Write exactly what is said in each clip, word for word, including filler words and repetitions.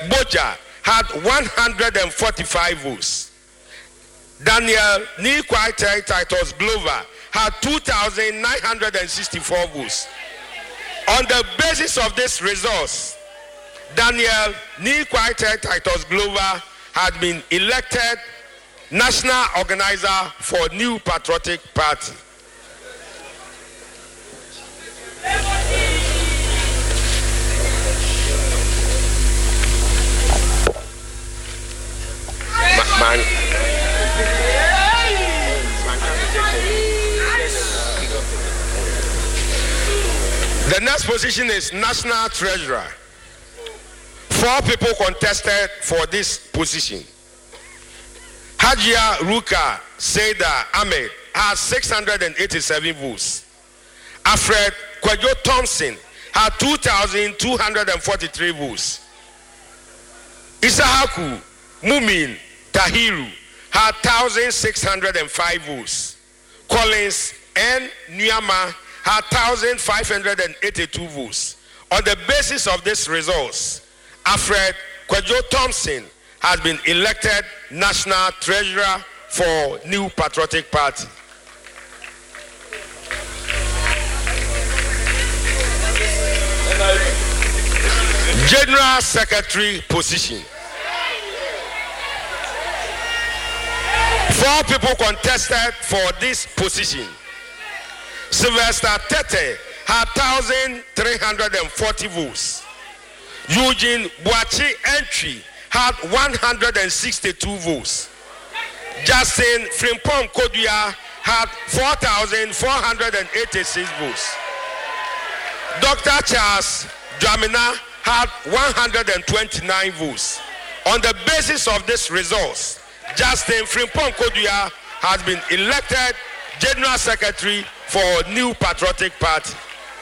Boja had one hundred forty-five votes. Daniel Nikwai Titus Glover had two thousand nine hundred sixty-four votes. On the basis of this results, Daniel Nikwai Titus Glover had been elected National Organizer for New Patriotic Party. Man. The next position is National Treasurer. Four people contested for this position. Hajia Ruka Seda Ahmed had six hundred eighty-seven votes. Alfred Kwadwo Thompson had two thousand two hundred forty-three votes. Isahaku Mumin Tahiru had one thousand six hundred five votes. Collins N. Nyama had one thousand five hundred eighty-two votes. On the basis of these results, Alfred Kwadwo Thompson has been elected National Treasurer for New Patriotic Party. General Secretary position. Four people contested for this position. Sylvester Tete had one thousand three hundred forty votes. Eugene Boachi Entry had one hundred sixty-two votes. Justin Frimpong Kodua had four thousand four hundred eighty-six votes. Doctor Charles Dramina had one hundred twenty-nine votes. On the basis of these results, Justin Frimpong Kodua has been elected General Secretary for New Patriotic Party.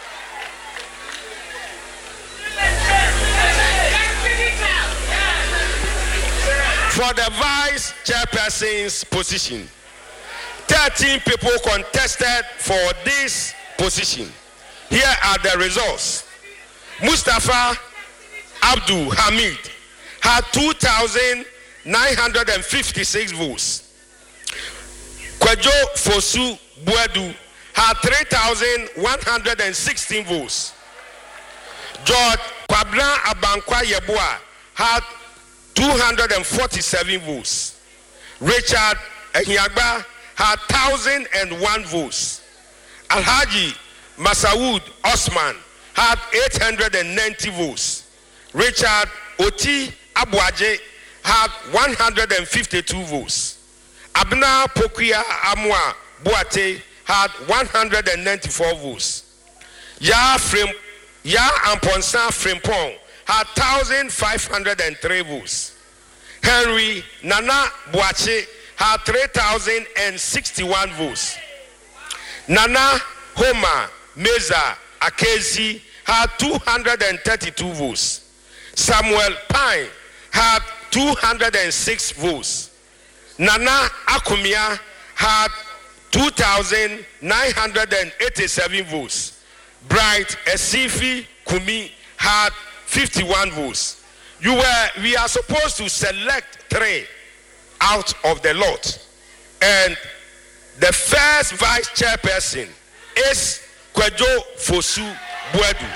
For the Vice Chairperson's position, thirteen people contested for this position. Here are the results. Mustafa Abdul Hamid had two thousand nine hundred fifty-six votes. Kwadwo Fosu Buedu had three thousand one hundred sixteen votes. George Kwabna Abankwa Yeboah had two hundred forty-seven votes. Richard Ehiagba had one thousand one votes. Alhaji Masawood Osman had eight hundred ninety votes. Richard Oti Abuaje had one hundred fifty-two votes. Abna Pokuya Amwa Boate had one hundred ninety-four votes. Ya Frem Ya Amponsa Frimpong had one thousand five hundred three votes. Henry Nana Boache had three thousand sixty-one votes. Nana Homa Meza Akezi had two hundred thirty-two votes. Samuel Pine had two hundred six votes. Nana Akumia had two thousand nine hundred eighty-seven votes. Bright Esifi Kumi had fifty-one votes. You were, we are supposed to select three out of the lot. And the first vice chairperson is Kwadwo Fosu Buedu.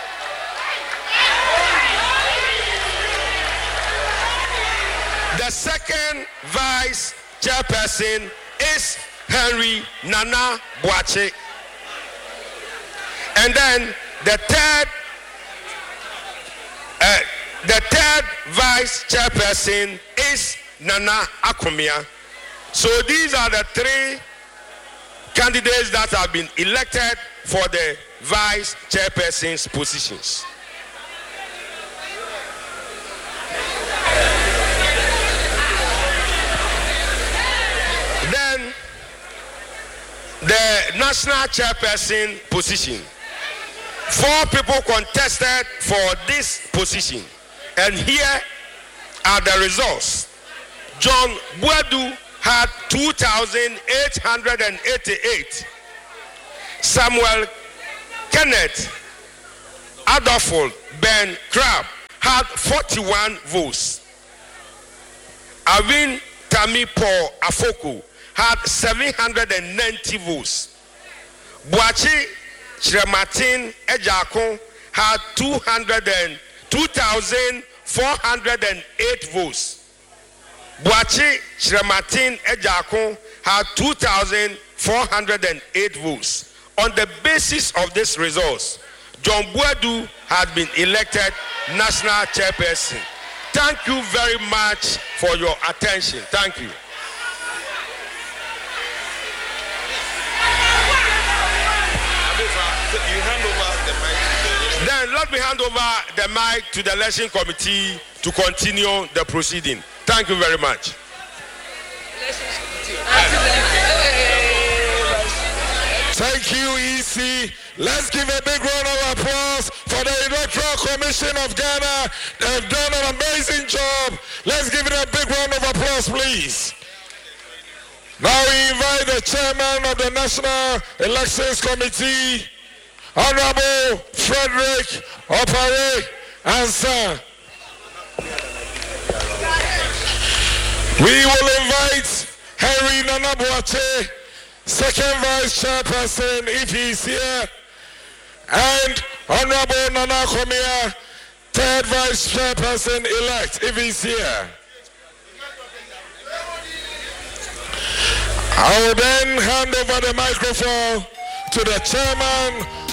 The second vice chairperson is Henry Nana Boache. And then the third uh, the third vice chairperson is Nana Akumia. So these are the three candidates that have been elected for the vice chairperson's positions. Then the national chairperson position. Four people contested for this position. And here are the results. John Buedu had two thousand eight hundred eighty-eight. Samuel Kenneth Adolfo Ben Crab had forty-one votes. Avin Tami Paul Afoko had seven hundred ninety votes. Boachi Chirematin Ejakon had two thousand four hundred eight votes. Boachi Chirematin Ejakon had two thousand four hundred eight votes. On the basis of this results, John Boadu had been elected national chairperson. Thank you very much for your attention. Thank you. Then let me hand over the mic to the election committee to continue the proceeding. Thank you very much. Thank you, E C. Let's give a big round of applause for the Electoral Commission of Ghana. They've done an amazing job. Let's give it a big round of applause, please. Now we invite the chairman of the National Elections Committee, Honorable Frederick Opare Ansah. We will invite Henry Nana Boakye, second vice chairperson, if he is here, and Honorable Nana Komia, third vice chairperson elect, if he is here. I will then hand over the microphone to the chairman